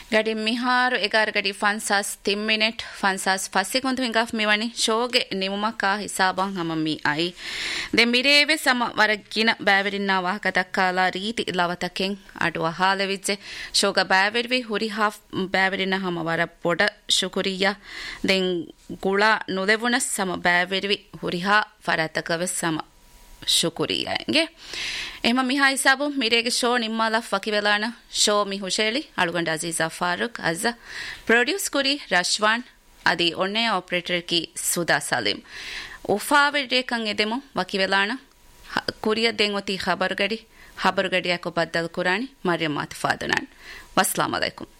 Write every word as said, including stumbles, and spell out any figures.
ಗಡಿ ಮಿಹಾರು ಎಗಾರ ಗಡಿ ಫನ್ಸಾಸ್ ತಿಮ್ minute ಫನ್ಸಾಸ್ ಫಸ್ಸಿಗೊಂದು ಹಿಂಗಾಫ್ ಮಿವಣಿ ಶೋಗೆ ನಿಮುಮಕ ಹಿಸಾಬಂ ಹಮ me I ದೆ ಮಿರೇವೆ ಸಮ ವರಗಿನ ಬ್ಯಾವೆರಿನ ವಾಹಕ ತಕ್ಕಾಲ ರೀತಿ ಲವತಕೆಂ ಅಡುವ ಹಾಲೆವಿಜ್ಜೆ ಶೋಗ ಬ್ಯಾವೆರ್ವಿ ಹುರಿ ಹಾಫ್ ಬ್ಯಾವೆರಿನ ಹಮ ವರ ಪೊಡ ಶುಕುರಿಯ ದೆನ್ ಗುಳ ನುದೆವುನ ಸಮ ಬ್ಯಾವೆರ್ವಿ ಹುರಿಹಾ ಫರತಕವೆ ಸಮ ಶುಕುರಿಯಂಗೆ M Miha ಹಿಸಾಬು ಮಿರೇಗೆ show ನಿಮ್ಮಲ ಫಕಿವೆಲಾನ show me ಹುಶೇಳಿ ಅಳುಗಂಡ Aziza Farooq ಅಜ್ಜ ಪ್ರೊಡ್ಯೂಸ್ ಕುರಿ ರಶ್ವಾನ್ ಅದಿ ಒಣ್ಣೆ ಆಪರೇಟರ್ ಕಿ ಸುದಾ ಸಲೀಂ ಉಫಾವೆ ರೇಕಂ ಎದೆಮು ವಕಿವೆಲಾನ ಕುರಿಯ ದೆಂಗೊತಿ ಖಬರ್ಗಡಿ ಖಬರ್ಗಡಿ ಯಾಕೋ ಬದ್ದಲ್ ಕುರಾನಿ ಮರಿಯಮ್ ಮಾತ್ ಫಾದನಾನ್ ವಸ್ಸಲಾಮ್ ಅಲೈಕುಂ.